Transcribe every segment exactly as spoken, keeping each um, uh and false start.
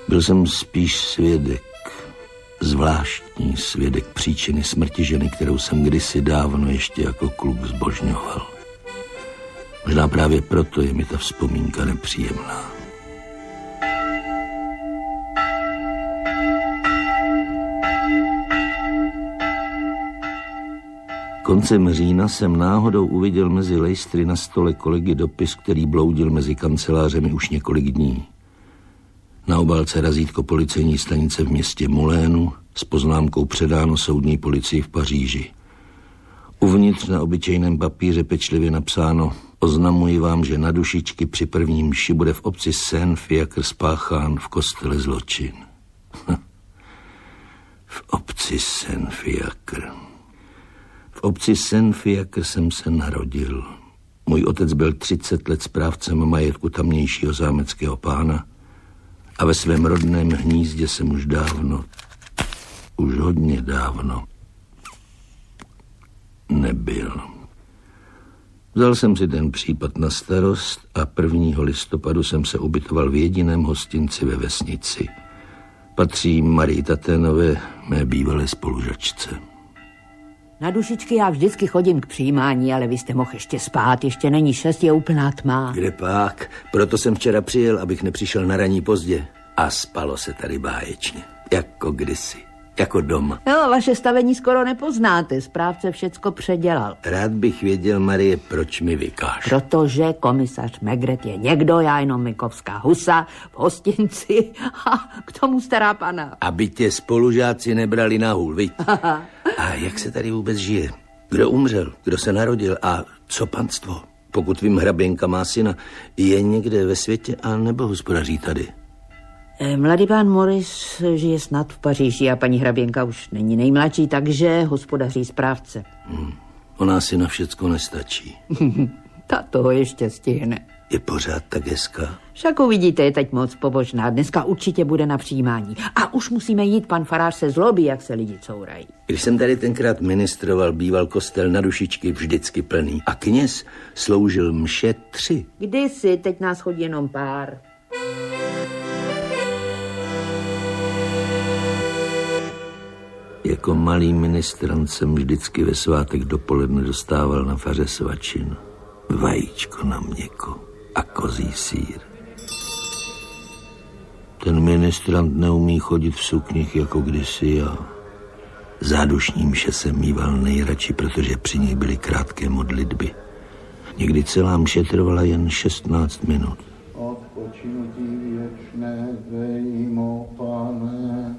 Byl jsem spíš svědek, zvláštní svědek příčiny smrti ženy, kterou jsem kdysi dávno ještě jako kluk zbožňoval. Možná právě proto je mi ta vzpomínka nepříjemná. Koncem října jsem náhodou uviděl mezi lejstry na stole kolegy dopis, který bloudil mezi kancelářemi už několik dní. Na obálce razítko policejní stanice v městě Molénu s poznámkou předáno soudní policii v Paříži. Uvnitř na obyčejném papíře pečlivě napsáno: oznamuji vám, že na dušičky při prvním mši bude v obci Saint-Fiacre spáchán v kostele zločin. V obci Saint-Fiacre. V obci Saint-Fiacre jsem se narodil. Můj otec byl třicet let správcem majetku tamnějšího zámeckého pána a ve svém rodném hnízdě jsem už dávno, už hodně dávno nebyl. Vzal jsem si ten případ na starost a prvního listopadu jsem se ubytoval v jediném hostinci ve vesnici. Patří Marii Taténové, mé bývalé spolužačce. Na dušičky já vždycky chodím k přijímání, ale vy jste mohl ještě spát, ještě není šest, je úplná tma. Kde pak? Proto jsem včera přijel, abych nepřišel na raní pozdě. A spalo se tady báječně, jako kdysi, jako doma. No, vaše stavení skoro nepoznáte, správce všecko předělal. Rád bych věděl, Marie, proč mi vykáš. Protože komisař Maigret je někdo, já jenom Mikovská husa v hostinci a k tomu stará pana. Aby tě spolužáci nebrali na hůl, viď? A jak se tady vůbec žije? Kdo umřel, kdo se narodil a co panstvo? Pokud vím, hraběnka má syna, je někde ve světě a nebo hospodaří tady? Mladý pán Morris žije snad v Paříži a paní hraběnka už není nejmladší, takže hospodaří správce. Hmm. Ona si na všecko nestačí. Ta toho ještě stihne. Je pořád tak hezká. Však uvidíte, je teď moc pobožná. Dneska určitě bude na přijímání. A už musíme jít, pan farář se zlobí, jak se lidi courají. Když jsem tady tenkrát ministroval, býval kostel na dušičky vždycky plný. A kněz sloužil mše tři. Kdysi, teď nás chodí jenom pár. Jako malý ministrant jsem vždycky ve svátek dopoledne dostával na faře svačinu. Vajíčko na měko a kozí sýr. Ten ministrant neumí chodit v sukních jako kdysi já. Zádušní mše jsem mýval nejradši, protože při nich byly krátké modlitby. Někdy celá mše trvala jen šestnáct minut. Odpočinutí věčné dejmo, Pane.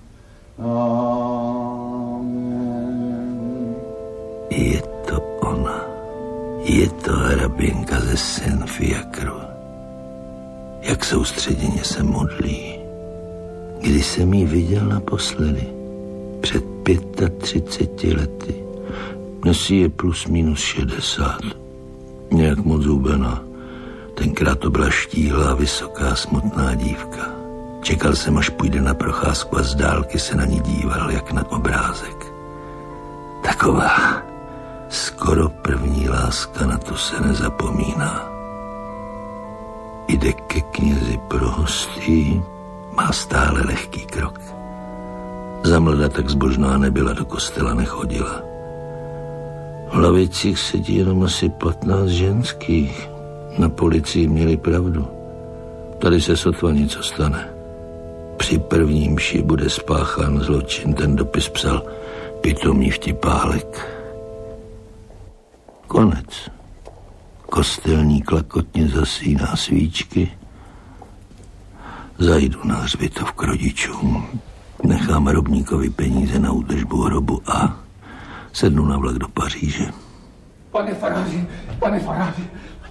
Amen. Je to ona. Je to hraběnka ze Saint-Fiacre. Jak soustředěně se modlí. Kdy jsem jí viděl naposledy? Před třiceti lety. Dnes je plus minus šedesát. Nějak moc zubená. Tenkrát to byla štíhlá, vysoká, smutná dívka. Čekal jsem, až půjde na procházku a z dálky se na ní díval, jak na obrázek. Taková skoro první láska, na to se nezapomíná. Jde ke knězi pro hostí, má stále lehký krok. Zamlada tak zbožná nebyla, do kostela nechodila. V lavicích sedí jenom asi patnáct ženských. Na policii měli pravdu. Tady se sotva něco stane. Při první mši bude spáchán zločin, ten dopis psal pitomý vtipálek. Konec. Kostelní klakotně zasíná svíčky. Zajdu na hřbitov k rodičům. Nechám robníkovi peníze na údržbu hrobu a sednu na vlak do Paříže. Pane faráři, pane faráři.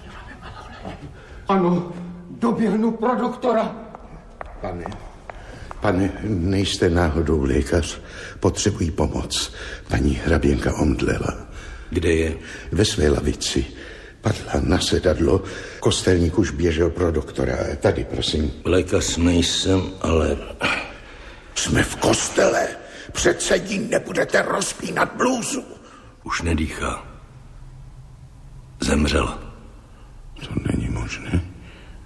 Ano, doběhnu pro doktora. Pane, pane, nejste náhodou lékař, potřebují pomoc. Paní hraběnka omdlela. Kde je? Ve své lavici. Padla na sedadlo, kostelník už běžel pro doktora. Tady, prosím. Lékař nejsem, ale... Jsme v kostele. Přece jí nebudete rozpínat blůzu. Už nedýchá. Zemřela. To není možné.